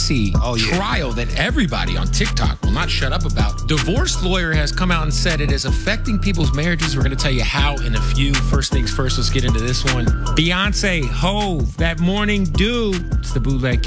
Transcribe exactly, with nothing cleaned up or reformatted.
messy Oh, yeah. trial that everybody on TikTok will not shut up about. Divorce lawyer has come out and said it is affecting people's marriages. We're going to tell you how in a few. First things first, let's get into this one. Beyonce, Hove, that morning dew. It's the Bootleg